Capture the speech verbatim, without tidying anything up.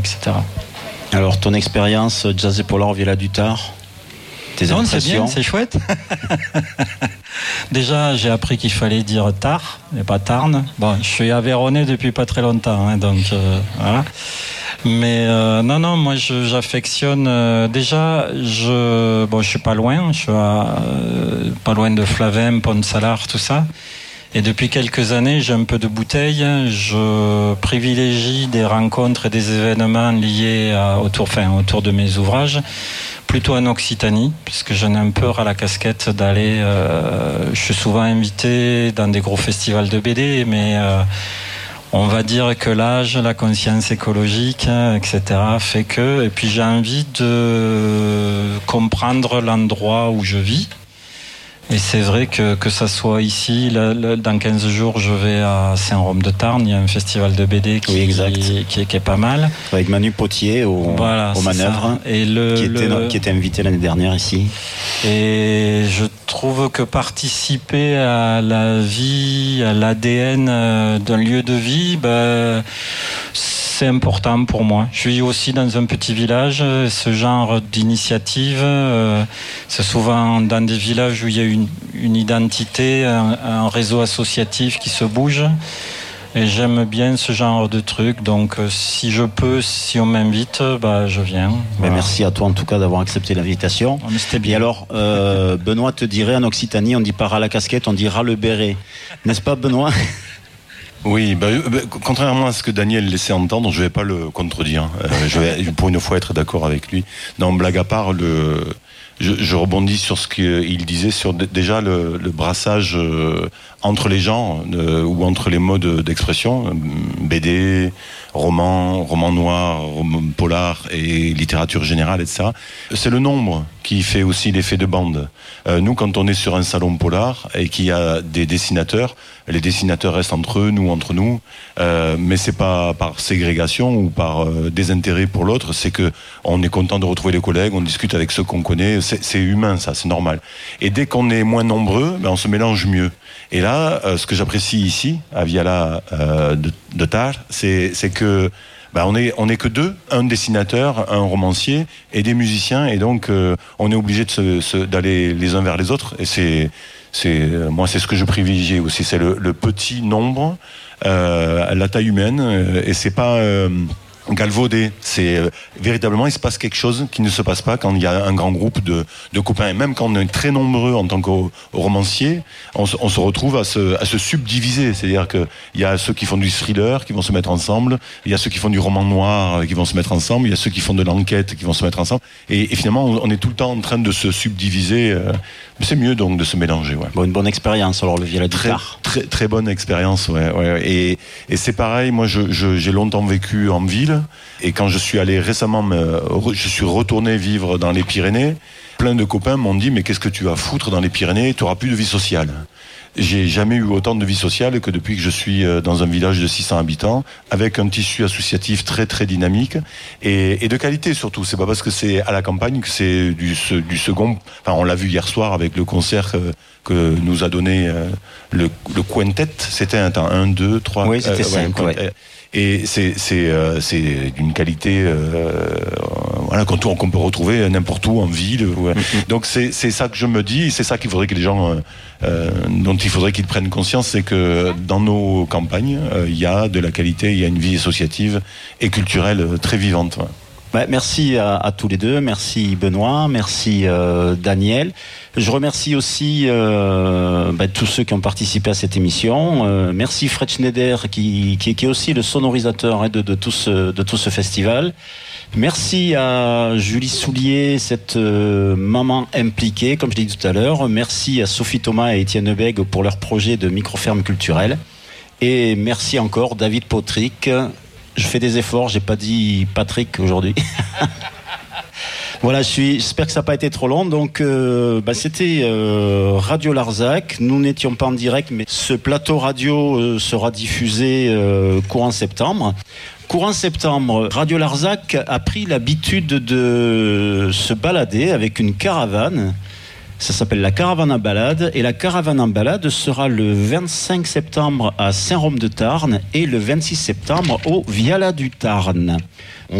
et cetera. Alors, ton expérience Jazz et Polar Viala du Tard, tes non, impressions? C'est bien, c'est chouette. Déjà, j'ai appris qu'il fallait dire Tard et pas Tarn. Bon, je suis aveyronnais depuis pas très longtemps, hein, donc euh, voilà. Mais euh, non, non, moi je, j'affectionne. Euh, déjà, je, bon, je suis pas loin, je suis à, euh, pas loin de Flavem, Pont-Salard, tout ça. Et depuis quelques années, j'ai un peu de bouteille. Je privilégie des rencontres et des événements liés à, autour, enfin, autour de mes ouvrages, plutôt en Occitanie, puisque j'en ai un peu ras la casquette d'aller. Euh, je suis souvent invité dans des gros festivals de B D, mais euh, on va dire que l'âge, la conscience écologique, et cetera, fait que. Et puis j'ai envie de comprendre l'endroit où je vis. Et c'est vrai que, que ça soit ici, là, là, dans quinze jours, je vais à Saint-Rome-de-Tarn. Il y a un festival de B D qui, oui, exact. qui, qui, qui est pas mal. Avec Manu Potier au, voilà, aux manœuvres, et le, qui, était, le... qui était invité l'année dernière ici. Et je trouve que participer à la vie, à l'A D N d'un lieu de vie, ben, c'est important pour moi. Je suis aussi dans un petit village. Ce genre d'initiative, euh, c'est souvent dans des villages où il y a une, une identité, un, un réseau associatif qui se bouge. Et j'aime bien ce genre de truc. Donc, euh, si je peux, si on m'invite, bah, je viens. Voilà. Mais merci à toi, en tout cas, d'avoir accepté l'invitation. Oh, mais c'était bien. Et alors, euh, Benoît te dirait, en Occitanie, on dit pas ras la casquette, on dit ras le béret. N'est-ce pas, Benoît? Oui, bah, bah, contrairement à ce que Daniel laissait entendre, je vais pas le contredire. Euh, je vais, pour une fois, être d'accord avec lui. Non, blague à part, le, je, je rebondis sur ce qu'il disait sur déjà le, le brassage euh, entre les genres euh, ou entre les modes d'expression, B D, roman, roman noir, roman polar et littérature générale, et cetera. C'est le nombre qui fait aussi l'effet de bande. Euh, nous, quand on est sur un salon polar et qu'il y a des dessinateurs, les dessinateurs restent entre eux, nous entre nous, euh, mais c'est pas par ségrégation ou par euh, désintérêt pour l'autre, c'est que on est content de retrouver les collègues, on discute avec ceux qu'on connaît, c'est, c'est humain, ça, c'est normal. Et dès qu'on est moins nombreux, ben, on se mélange mieux. Et là, euh, ce que j'apprécie ici, à Viala euh, de, de Tard, c'est, c'est que ben on est on est que deux, un dessinateur, un romancier et des musiciens, et donc euh, on est obligé de se, se, d'aller les uns vers les autres. Et c'est c'est moi c'est ce que je privilégie aussi, c'est le, le petit nombre, euh, la taille humaine, euh, et c'est pas euh, galvaudé. C'est euh, véritablement, il se passe quelque chose qui ne se passe pas quand il y a un grand groupe de, de copains. Et même quand on est très nombreux en tant que romancier, on, on se retrouve à se, à se subdiviser. C'est-à-dire qu'il y a ceux qui font du thriller qui vont se mettre ensemble, il y a ceux qui font du roman noir qui vont se mettre ensemble, il y a ceux qui font de l'enquête qui vont se mettre ensemble. Et, et finalement, on, on est tout le temps en train de se subdiviser. Euh, c'est mieux donc de se mélanger. Ouais. Bon, une bonne expérience alors le Viala du Tard. Très, très, très bonne expérience. Ouais, ouais. Et, et c'est pareil, moi je, je, j'ai longtemps vécu en ville. Et quand je suis allé récemment, je suis retourné vivre dans les Pyrénées, plein de copains m'ont dit « Mais qu'est-ce que tu vas foutre dans les Pyrénées? Tu n'auras plus de vie sociale. » J'ai jamais eu autant de vie sociale que depuis que je suis dans un village de six cents habitants, avec un tissu associatif très très dynamique et, et de qualité surtout. C'est pas parce que c'est à la campagne que c'est du, du second. Enfin, on l'a vu hier soir avec le concert que, que nous a donné le, le quintet. C'était un temps un, deux, trois. Oui, c'était euh, cinq. Ouais, ouais. Et c'est c'est euh, c'est d'une qualité euh, voilà qu'on, qu'on peut retrouver n'importe où en ville. Ouais. Mm-hmm. Donc c'est c'est ça que je me dis, c'est ça qu'il faudrait que les gens euh, dont il faudrait qu'ils prennent conscience, c'est que dans nos campagnes il euh, y a de la qualité, il y a une vie associative et culturelle très vivante. Ouais. Bah, merci à, à tous les deux, merci Benoît, merci euh, Daniel. Je remercie aussi euh, bah, tous ceux qui ont participé à cette émission. Euh, merci Fred Schneider qui, qui, qui est aussi le sonorisateur hein, de, de, tout ce, de tout ce festival. Merci à Julie Soulier, cette euh, maman impliquée, comme je l'ai dit tout à l'heure. Merci à Sophie Thomas et Étienne Bègue pour leur projet de micro-ferme culturelle. Et merci encore David Potrick. Je fais des efforts, j'ai pas dit Patrick aujourd'hui. Voilà, je suis, j'espère que ça n'a pas été trop long. Donc, euh, bah, c'était euh, Radio Larzac. Nous n'étions pas en direct, mais ce plateau radio euh, sera diffusé euh, courant septembre. Courant septembre, Radio Larzac a pris l'habitude de se balader avec une caravane. Ça s'appelle la caravane en balade, et la caravane en balade sera le vingt-cinq septembre à Saint-Rome-de-Tarn et le vingt-six septembre au Viala du Tarn.